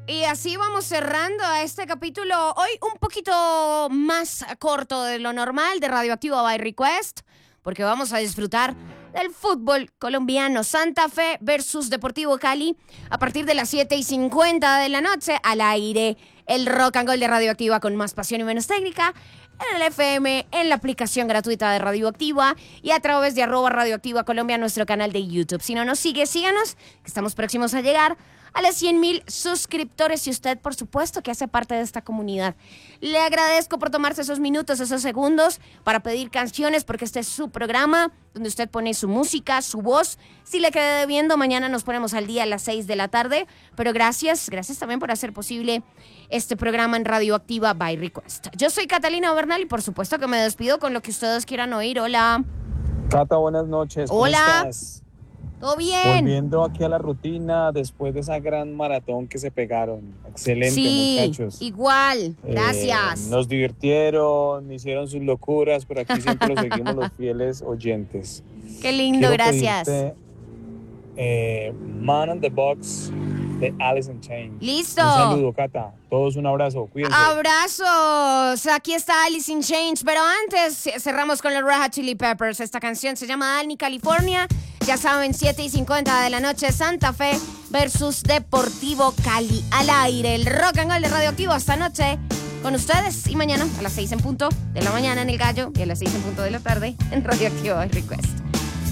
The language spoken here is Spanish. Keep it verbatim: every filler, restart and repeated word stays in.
Y así vamos cerrando este capítulo, hoy un poquito más corto de lo normal de Radioactivo by Request, porque vamos a disfrutar del fútbol colombiano. Santa Fe versus Deportivo Cali a partir de las siete y cincuenta de la noche, al aire el rock and roll de Radioactiva con más pasión y menos técnica, en el F M, en la aplicación gratuita de Radioactiva y a través de arroba Radioactiva Colombia, nuestro canal de YouTube. Si no nos sigue, síganos, que estamos próximos a llegar a las cien mil suscriptores y usted, por supuesto, que hace parte de esta comunidad. Le agradezco por tomarse esos minutos, esos segundos para pedir canciones, porque este es su programa donde usted pone su música, su voz. Si le quedé debiendo, mañana nos ponemos al día a las seis de la tarde, pero gracias, gracias también por hacer posible este programa en Radioactiva by Request. Yo soy Catalina Bernal y por supuesto que me despido con lo que ustedes quieran oír. Hola. Cata, buenas noches. ¿Cómo Hola. estás? ¿Todo bien? Volviendo aquí a la rutina después de esa gran maratón que se pegaron. Excelente, sí, muchachos. Igual, gracias. Eh, nos divirtieron, hicieron sus locuras, pero aquí siempre los seguimos los fieles oyentes. Qué lindo, Quiero gracias. pedirte, eh, Man on the Box de Alice in Chains. Listo. Un saludo, Cata. Todos un abrazo. Cuídense. Abrazos. Aquí está Alice in Chains, pero antes cerramos con los Red Hot Chili Peppers. Esta canción se llama Alni, California. Ya saben, siete y cincuenta de la noche, Santa Fe versus Deportivo Cali. Al aire, el rock and roll de Radioactivo esta noche con ustedes. Y mañana a las seis en punto de la mañana en El Gallo y a las seis en punto de la tarde en Radioactivo by Request.